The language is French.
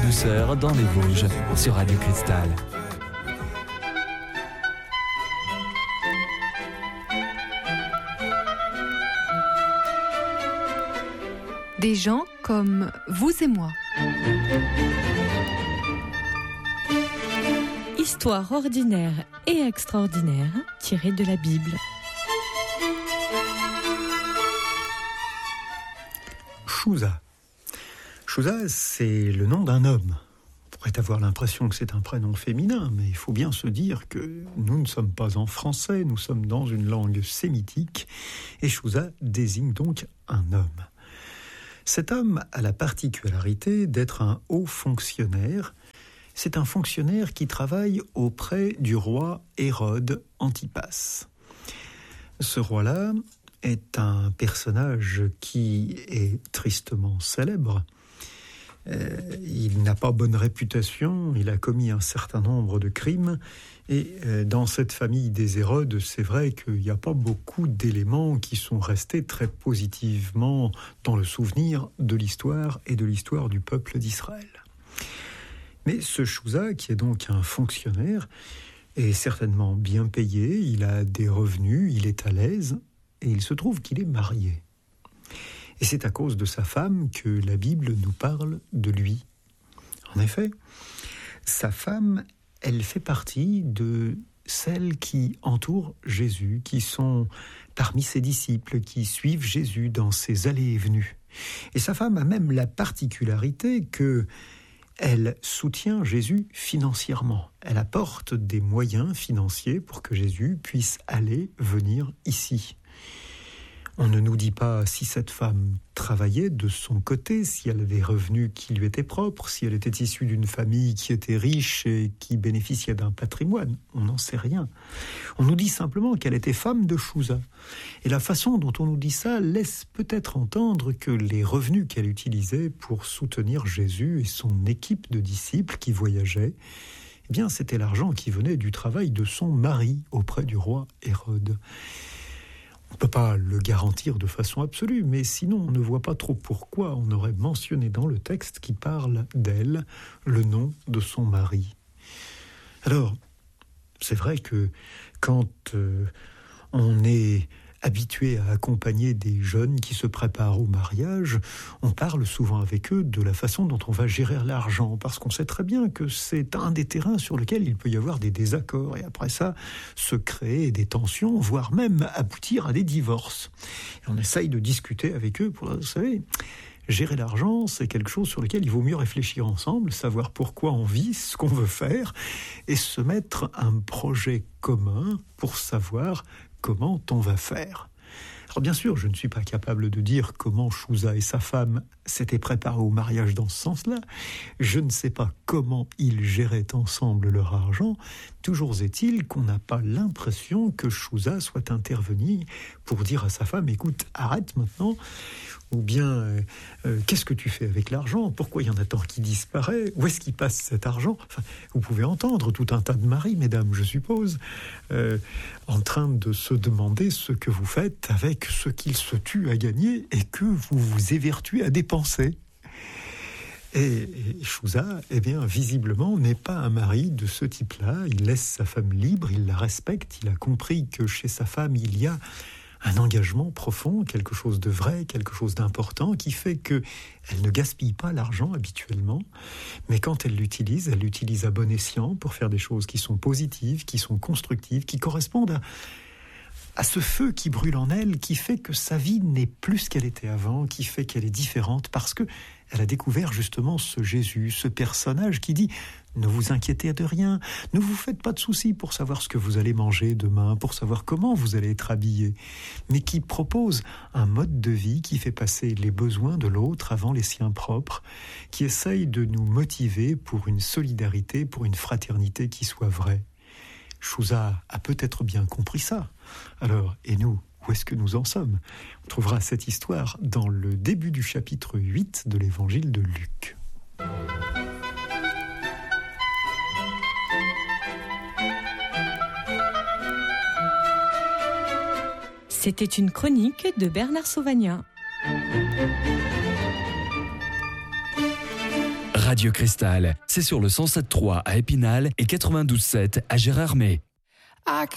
douceur dans les Vosges sur Radio Cristal. Des gens comme vous et moi. Histoire ordinaire et extraordinaire tirée de la Bible. Chouza. Chouza, c'est le nom d'un homme. On pourrait avoir l'impression que c'est un prénom féminin, mais il faut bien se dire que nous ne sommes pas en français, nous sommes dans une langue sémitique, et Chouza désigne donc un homme. Cet homme a la particularité d'être un haut fonctionnaire. C'est un fonctionnaire qui travaille auprès du roi Hérode Antipas. Ce roi-là est un personnage qui est tristement célèbre. Il n'a pas bonne réputation, il a commis un certain nombre de crimes, et dans cette famille des Hérodes, c'est vrai qu'il n'y a pas beaucoup d'éléments qui sont restés très positivement dans le souvenir de l'histoire et de l'histoire du peuple d'Israël. Mais ce Chouza, qui est donc un fonctionnaire, est certainement bien payé, il a des revenus, il est à l'aise, et il se trouve qu'il est marié. Et c'est à cause de sa femme que la Bible nous parle de lui. En effet, sa femme, elle fait partie de celles qui entourent Jésus, qui sont parmi ses disciples, qui suivent Jésus dans ses allées et venues. Et sa femme a même la particularité que elle soutient Jésus financièrement. Elle apporte des moyens financiers pour que Jésus puisse aller, venir ici. On ne nous dit pas si cette femme travaillait de son côté, si elle avait des revenus qui lui étaient propres, si elle était issue d'une famille qui était riche et qui bénéficiait d'un patrimoine. On n'en sait rien. On nous dit simplement qu'elle était femme de Chouza. Et la façon dont on nous dit ça laisse peut-être entendre que les revenus qu'elle utilisait pour soutenir Jésus et son équipe de disciples qui voyageaient, eh bien, c'était l'argent qui venait du travail de son mari auprès du roi Hérode. On ne peut pas le garantir de façon absolue, mais sinon on ne voit pas trop pourquoi on aurait mentionné dans le texte qui parle d'elle le nom de son mari. Alors, c'est vrai que quand on est habitué à accompagner des jeunes qui se préparent au mariage, on parle souvent avec eux de la façon dont on va gérer l'argent, parce qu'on sait très bien que c'est un des terrains sur lesquels il peut y avoir des désaccords, et après ça, se créer des tensions, voire même aboutir à des divorces. Et on essaye de discuter avec eux pour, vous savez, gérer l'argent, c'est quelque chose sur lequel il vaut mieux réfléchir ensemble, savoir pourquoi on vit, ce qu'on veut faire, et se mettre un projet commun pour savoir comment on va faire. Alors bien sûr, je ne suis pas capable de dire comment Chouza et sa femme s'étaient préparés au mariage dans ce sens-là. Je ne sais pas comment ils géraient ensemble leur argent. Toujours est-il qu'on n'a pas l'impression que Chouza soit intervenu pour dire à sa femme « Écoute, arrête maintenant », ou bien qu'est-ce que tu fais avec l'argent ? Pourquoi il y en a tant qui disparaît ? Où est-ce qu'il passe cet argent ? Enfin, vous pouvez entendre tout un tas de maris, mesdames, je suppose, en train de se demander ce que vous faites avec ce qu'ils se tuent à gagner et que vous vous évertuez à dépenser. Et Chouza, eh bien, visiblement, n'est pas un mari de ce type-là. Il laisse sa femme libre, il la respecte, il a compris que chez sa femme, il y a un engagement profond, quelque chose de vrai, quelque chose d'important, qui fait qu'elle ne gaspille pas l'argent habituellement, mais quand elle l'utilise à bon escient pour faire des choses qui sont positives, qui sont constructives, qui correspondent à ce feu qui brûle en elle, qui fait que sa vie n'est plus ce qu'elle était avant, qui fait qu'elle est différente, parce que elle a découvert justement ce Jésus, ce personnage qui dit « Ne vous inquiétez de rien, ne vous faites pas de soucis pour savoir ce que vous allez manger demain, pour savoir comment vous allez être habillé », mais qui propose un mode de vie qui fait passer les besoins de l'autre avant les siens propres, qui essaye de nous motiver pour une solidarité, pour une fraternité qui soit vraie. Chouza a peut-être bien compris ça. Alors, et nous, où est-ce que nous en sommes ? On trouvera cette histoire dans le début du chapitre 8 de l'évangile de Luc. C'était une chronique de Bernard Sauvagnat. Radio Cristal, c'est sur le 107.3 à Épinal et 92.7 à Gérardmer. I